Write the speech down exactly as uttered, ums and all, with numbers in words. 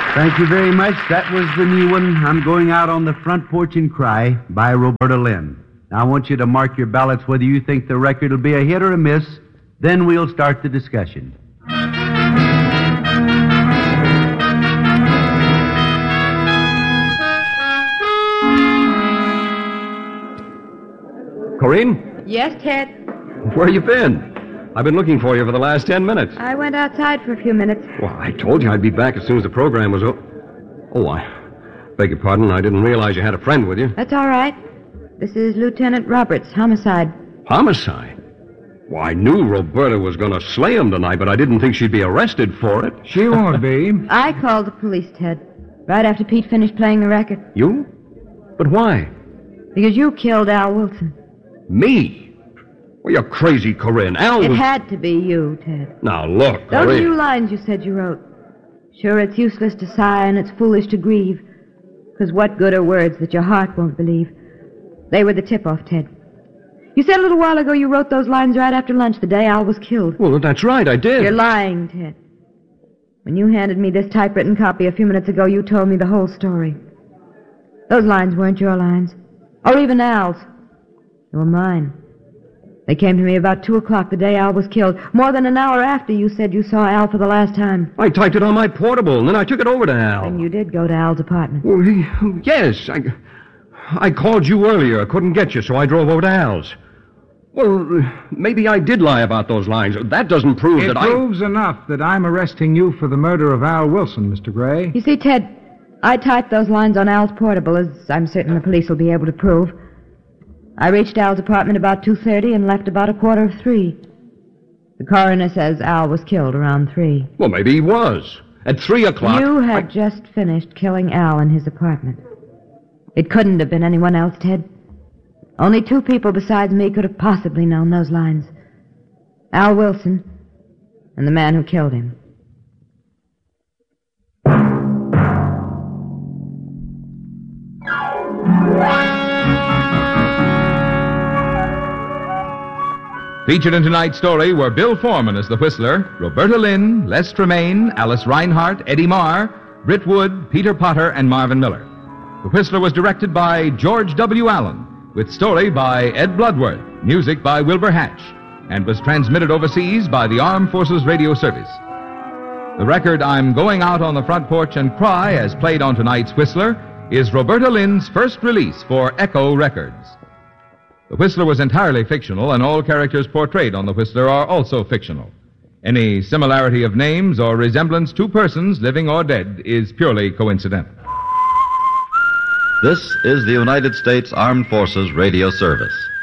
Thank you very much. That was the new one, I'm Going Out on the Front Porch and Cry, by Roberta Lynn. Now, I want you to mark your ballots whether you think the record will be a hit or a miss. Then we'll start the discussion. Corinne? Yes, Ted? Where you been? I've been looking for you for the last ten minutes. I went outside for a few minutes. Well, I told you I'd be back as soon as the program was over. Oh, I beg your pardon. I didn't realize you had a friend with you. That's all right. This is Lieutenant Roberts, homicide. Homicide? Well, I knew Roberta was going to slay him tonight, but I didn't think she'd be arrested for it. She won't be. I called the police, Ted, right after Pete finished playing the record. You? But why? Because you killed Al Wilson. Me? Well, you're crazy, Corinne. Al It was... had to be you, Ted. Now, look, Those Corinne. few lines you said you wrote. Sure, it's useless to sigh and it's foolish to grieve. Because what good are words that your heart won't believe? They were the tip-off, Ted. You said a little while ago you wrote those lines right after lunch, the day Al was killed. Well, that's right, I did. You're lying, Ted. When you handed me this typewritten copy a few minutes ago, you told me the whole story. Those lines weren't your lines. Or even Al's. They were mine. They came to me about two o'clock the day Al was killed. More than an hour after you said you saw Al for the last time. I typed it on my portable, and then I took it over to Al. And you did go to Al's apartment. Well, he, yes, I, I called you earlier. I couldn't get you, so I drove over to Al's. Well, maybe I did lie about those lines. That doesn't prove It that I... It proves enough that I'm arresting you for the murder of Al Wilson, Mister Gray. You see, Ted, I typed those lines on Al's portable, as I'm certain the police will be able to prove. I reached Al's apartment about two thirty and left about a quarter of three. The coroner says Al was killed around three. Well, maybe he was. At three o'clock... You had I... just finished killing Al in his apartment. It couldn't have been anyone else, Ted. Only two people besides me could have possibly known those lines. Al Wilson and the man who killed him. Featured in tonight's story were Bill Foreman as the Whistler, Roberta Lynn, Les Tremaine, Alice Reinhart, Eddie Marr, Britt Wood, Peter Potter, and Marvin Miller. The Whistler was directed by George W. Allen, with story by Ed Bloodworth, music by Wilbur Hatch, and was transmitted overseas by the Armed Forces Radio Service. The record I'm Going Out on the Front Porch and Cry, as played on tonight's Whistler, is Roberta Lynn's first release for Echo Records. The Whistler was entirely fictional, and all characters portrayed on The Whistler are also fictional. Any similarity of names or resemblance to persons, living or dead, is purely coincidental. This is the United States Armed Forces Radio Service.